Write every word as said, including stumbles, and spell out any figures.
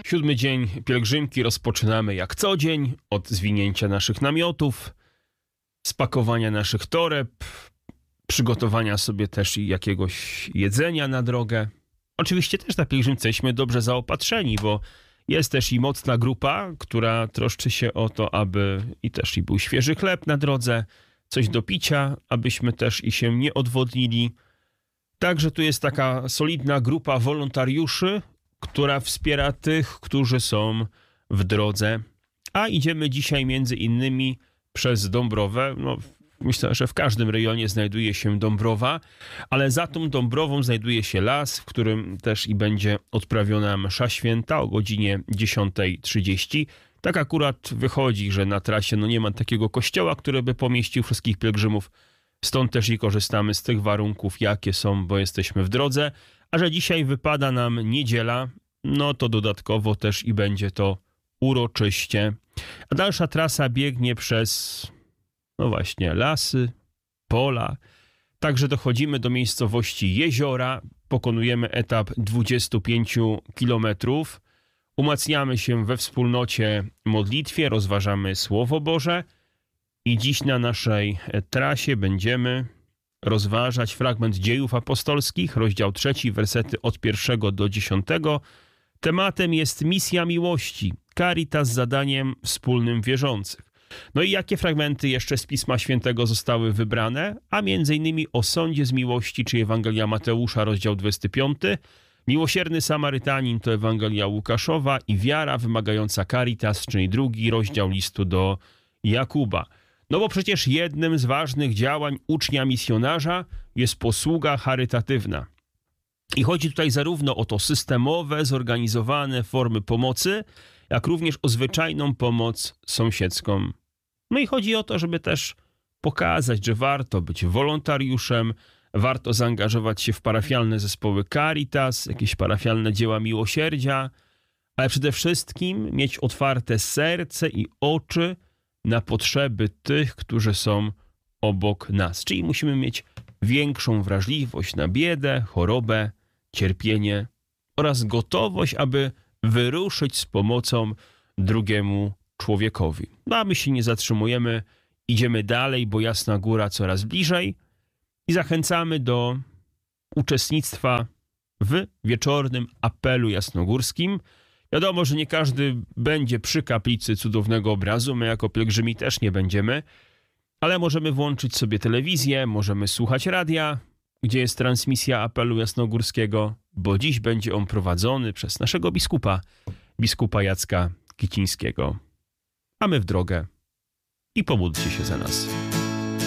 Siódmy dzień pielgrzymki rozpoczynamy jak co dzień od zwinięcia naszych namiotów, spakowania naszych toreb, przygotowania sobie też jakiegoś jedzenia na drogę. Oczywiście też na pielgrzymce jesteśmy dobrze zaopatrzeni, bo jest też i mocna grupa, która troszczy się o to, aby i też i był świeży chleb na drodze, coś do picia, abyśmy też i się nie odwodnili. Także tu jest taka solidna grupa wolontariuszy, która wspiera tych, którzy są w drodze. A idziemy dzisiaj między innymi przez Dąbrowę. No, myślę, że w każdym rejonie znajduje się Dąbrowa, ale za tą Dąbrową znajduje się las, w którym też i będzie odprawiona msza święta o godzinie dziesiąta trzydzieści. Tak akurat wychodzi, że na trasie no nie ma takiego kościoła, który by pomieścił wszystkich pielgrzymów. Stąd też i korzystamy z tych warunków, jakie są, bo jesteśmy w drodze. A że dzisiaj wypada nam niedziela, no to dodatkowo też i będzie to uroczyście. A dalsza trasa biegnie przez, no właśnie, lasy, pola. Także dochodzimy do miejscowości Jeziora, pokonujemy etap dwudziestu pięciu kilometrów. Umacniamy się we wspólnocie modlitwie, rozważamy Słowo Boże i dziś na naszej trasie będziemy rozważać fragment Dziejów Apostolskich, rozdział trzeci, wersety od pierwszego do dziesiątego. Tematem jest misja miłości, caritas z zadaniem wspólnym wierzących. No i jakie fragmenty jeszcze z Pisma Świętego zostały wybrane? A między innymi o sądzie z miłości, czy Ewangelia Mateusza, rozdział dwudziesty piąty. Miłosierny Samarytanin to Ewangelia Łukaszowa i wiara wymagająca caritas, czyli drugi rozdział listu do Jakuba. No bo przecież jednym z ważnych działań ucznia misjonarza jest posługa charytatywna. I chodzi tutaj zarówno o to systemowe, zorganizowane formy pomocy, jak również o zwyczajną pomoc sąsiedzką. No i chodzi o to, żeby też pokazać, że warto być wolontariuszem, warto zaangażować się w parafialne zespoły Caritas, jakieś parafialne dzieła miłosierdzia, ale przede wszystkim mieć otwarte serce i oczy na potrzeby tych, którzy są obok nas. Czyli musimy mieć większą wrażliwość na biedę, chorobę, cierpienie oraz gotowość, aby wyruszyć z pomocą drugiemu człowiekowi. No a my się nie zatrzymujemy, idziemy dalej, bo Jasna Góra coraz bliżej i zachęcamy do uczestnictwa w wieczornym apelu jasnogórskim. Wiadomo, że nie każdy będzie przy kaplicy cudownego obrazu, my jako pielgrzymi też nie będziemy, ale możemy włączyć sobie telewizję, możemy słuchać radia, gdzie jest transmisja apelu jasnogórskiego, bo dziś będzie on prowadzony przez naszego biskupa, biskupa Jacka Kicińskiego. A my w drogę i pomódlcie się za nas.